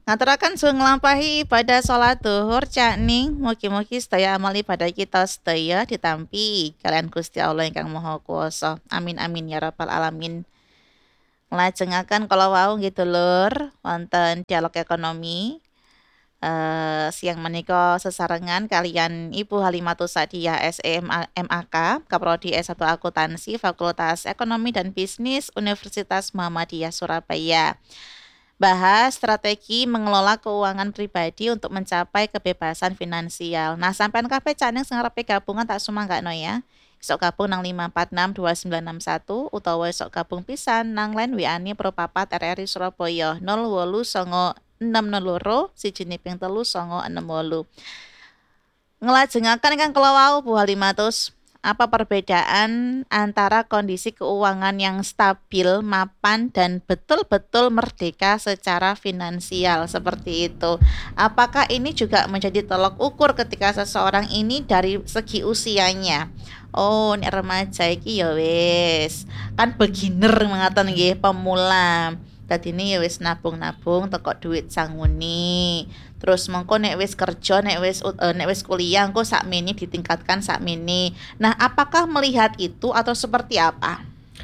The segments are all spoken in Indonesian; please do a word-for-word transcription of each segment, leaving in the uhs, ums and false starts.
Ngaturaken sung nglampahi ibadah salat zuhur Cak Ning. Mugi-mugi sedaya amal ibadah kita sedaya ditampi kalian Gusti Allah ingkang Maha Kuwasa. Amin amin ya rabbal alamin. Nglajengaken kala wau nggih dulur wonten dialog ekonomi. Uh, siang menika sesarengan kalian Ibu Halimatus Sadiah S E M A K, Kaprodi S satu Akuntansi, Fakultas Ekonomi dan Bisnis Universitas Muhammadiyah Surabaya. Bahas strategi mengelola keuangan pribadi untuk mencapai kebebasan finansial. Nah, sampean kabeh Cak Ning sing ngarepe gabungan tak sumanggakno ya. Isok gabung nang lima empat enam dua sembilan enam satu utawa isok gabung pisan nang line W A-ne Propapat R R I Surabaya nol wolu songo enam nol loro siji ping telu songo enem wolu. Ngelajengaken kan kala wau Bu Halimatus, apa perbedaan antara kondisi keuangan yang stabil, mapan, dan betul-betul merdeka secara finansial seperti itu. Apakah ini juga menjadi tolok ukur ketika seseorang ini dari segi usianya? Oh, nek remaja iki ya wis, kan beginner mengatakan nggih, pemula. Dadine ya wis nabung-nabung teko duit sanguni. Terus mengko nek wis kerja, nek wis uh, nek wis kuliah engko sakmene ditingkatkan sakmene. Nah, apakah melihat itu atau seperti apa?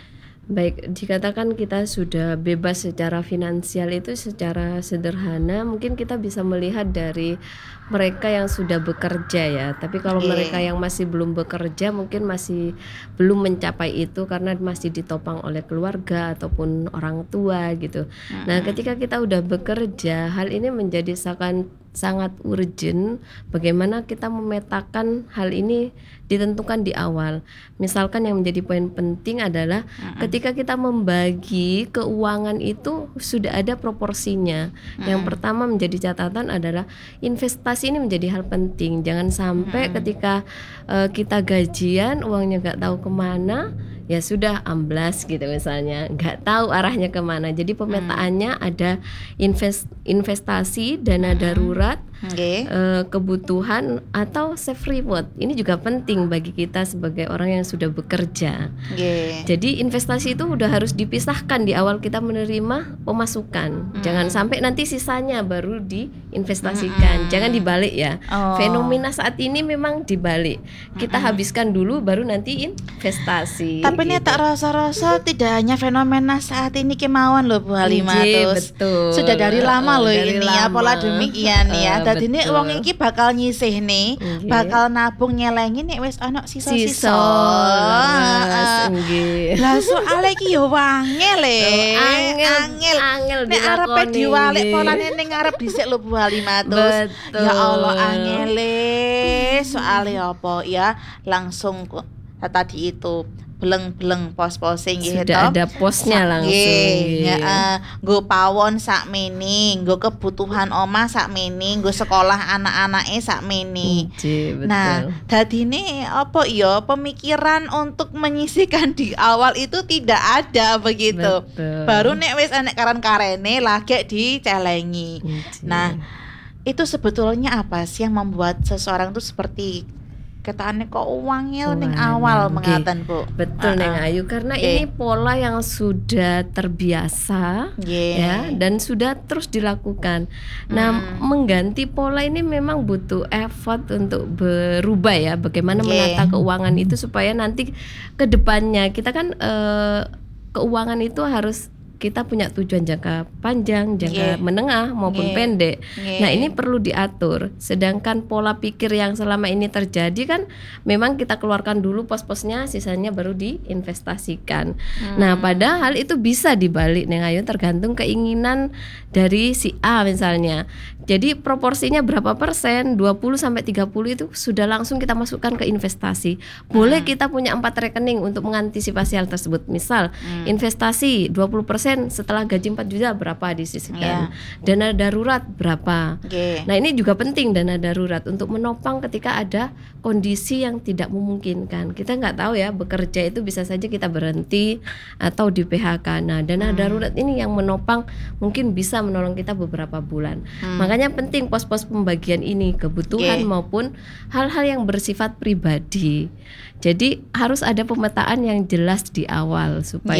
Baik, dikatakan kita sudah bebas secara finansial itu secara sederhana mungkin kita bisa melihat dari mereka yang sudah bekerja ya. Tapi kalau Oke. mereka yang masih belum bekerja mungkin masih belum mencapai itu karena masih ditopang oleh keluarga ataupun orang tua gitu. Mm-mm. Nah, ketika kita udah bekerja, hal ini menjadi sangat sangat urgent bagaimana kita memetakan hal ini ditentukan di awal. Misalkan yang menjadi poin penting adalah Mm-mm. ketika kita membagi keuangan itu sudah ada proporsinya. Mm-mm. Yang pertama menjadi catatan adalah investasi ini menjadi hal penting. Jangan sampai Mm-mm. ketika uh, kita gajian uangnya nggak tahu kemana, ya sudah amblas gitu misalnya, nggak tahu arahnya kemana. Jadi pemetaannya ada invest investasi, dana darurat, Nggih. eh, kebutuhan atau save reward. Ini juga penting bagi kita sebagai orang yang sudah bekerja. Nggih. Jadi investasi itu udah harus dipisahkan di awal kita menerima pemasukan. Hmm. Jangan sampai nanti sisanya baru diinvestasikan. Hmm. Jangan dibalik ya. Oh. Fenomena saat ini memang dibalik. Kita Hmm. habiskan dulu baru nanti investasi. Tapi ini gitu. tak rasa-rasa tidak hanya fenomena saat ini kemauan loh Bu Iya, Halimatus. betul. Sudah dari lama loh Dari ini ya, lama. pola demikian ya. Eh, Dadi ini betul. wong iki bakal nyisih nih, Nggih. bakal nabung nyelengi nek wis ana sisa-sisa. Sisa leres, Heeh. nggih. Lah soalnya iki yo wangel e. Oh, angel, angel. angel Nek arepe dilakoni, diwalik nggih. polane ning ngarep dhisik lho Bu Halimatus. Betul. Ya Allah angele. Soalnya apa ya? Langsung kok tadi itu beleng-beleng pos-pose nggih Sudah to. ada posnya Sak- langsung. nggih, nggih. heeh. Nggo pawon sakmene, nggo kebutuhan omah sakmene, nggo sekolah anak-anake sakmene. Nggih, betul. Nah, dadine apa ya pemikiran untuk menyisihkan di awal itu tidak ada begitu. Betul. Baru nek wis enek karen-karene lagi dicelengi. Nggih. Nah, itu sebetulnya apa sih yang membuat seseorang itu seperti ketane kok wangil ning Wangil, awal nggih. mengatakan Bu. Betul Neng Uh-uh. Ayu, karena Oke. ini pola yang sudah terbiasa Nggih. ya dan sudah terus dilakukan. Nah, Hmm. mengganti pola ini memang butuh effort untuk berubah ya. Bagaimana Oke. menata keuangan itu supaya nanti ke depannya kita kan eh, keuangan itu harus kita punya tujuan jangka panjang, jangka Nggih. menengah maupun Nggih. pendek. Nggih. Nah, ini perlu diatur. Sedangkan pola pikir yang selama ini terjadi kan memang kita keluarkan dulu pos-posnya, sisanya baru diinvestasikan. Hmm. Nah, padahal itu bisa dibalik Neng Ayu, tergantung keinginan dari si A misalnya. Jadi proporsinya berapa persen? dua puluh sampai tiga puluh itu sudah langsung kita masukkan ke investasi. Boleh kita punya empat rekening untuk mengantisipasi hal tersebut. Misal, Hmm. investasi dua puluh persen setelah gaji empat juta berapa disisihkan. Iya. Dana darurat berapa. Nggih. Nah, ini juga penting dana darurat untuk menopang ketika ada kondisi yang tidak memungkinkan. Kita nggak tahu ya, bekerja itu bisa saja kita berhenti atau di P H K. Nah, dana Hmm. darurat ini yang menopang mungkin bisa menolong kita beberapa bulan. Hmm. Makanya penting pos-pos pembagian ini, kebutuhan Oke. maupun hal-hal yang bersifat pribadi. Jadi harus ada pemetaan yang jelas di awal supaya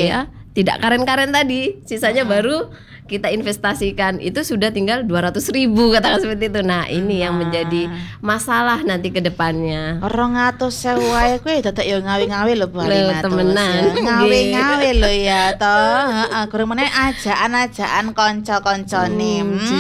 tidak karen-karen tadi, sisanya baru kita investasikan. Itu sudah tinggal dua ratus ribu katakan seperti itu. Nah, ini yang menjadi masalah nanti ke depannya. Rong atus sewu ae kuwi dadak yo ngawi-ngawi lho Bu Lho, Halimah. temenan. Ngawi-ngawi lho ya toh. Heeh, kurang meneh ajaan-ajaan kanca-kancane. Hmm, Hmm.